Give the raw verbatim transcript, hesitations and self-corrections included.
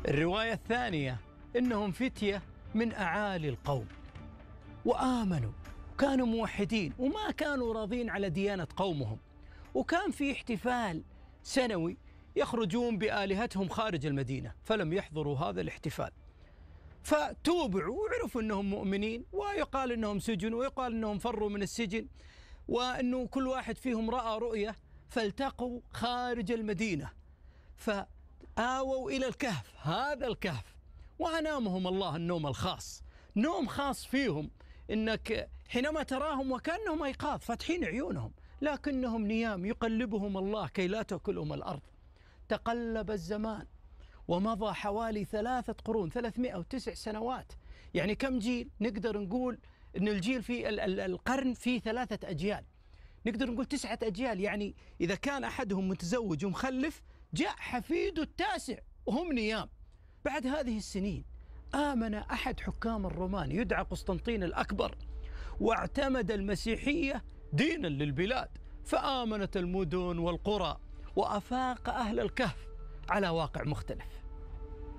الرواية الثانية إنهم فتية من أعالي القوم وآمنوا وكانوا موحدين وما كانوا راضين على ديانة قومهم، وكان في احتفال سنوي يخرجون بآلهتهم خارج المدينة فلم يحضروا هذا الاحتفال، فتوبعوا وعرفوا أنهم مؤمنين، ويقال أنهم سجنوا ويقال أنهم فروا من السجن، وأنه كل واحد فيهم رأى رؤية، فالتقوا خارج المدينة فآووا إلى الكهف، هذا الكهف، وأنامهم الله النوم الخاص، نوم خاص فيهم، إنك حينما تراهم وكأنهم أيقاظ فاتحين عيونهم لكنهم نيام، يقلبهم الله كي لا تأكلهم الأرض. تقلب الزمان ومضى حوالي ثلاثة قرون، ثلاثمائة وتسع سنوات، يعني كم جيل؟ نقدر نقول إن الجيل في القرن فيه ثلاثة أجيال، نقدر نقول تسعة أجيال، يعني إذا كان أحدهم متزوج ومخلف جاء حفيده التاسع وهم نيام. بعد هذه السنين آمن أحد حكام الرومان يدعى قسطنطين الأكبر، واعتمد المسيحية دينا للبلاد، فآمنت المدن والقرى، وأفاق أهل الكهف على واقع مختلف.